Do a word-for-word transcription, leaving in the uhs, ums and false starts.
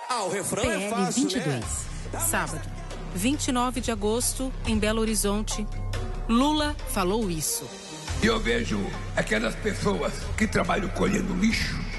Ah, o refrão P é L fácil, vinte e dois, né? sábado, vinte e nove de agosto, em Belo Horizonte. Lula falou isso. E eu vejo aquelas pessoas que trabalham colhendo lixo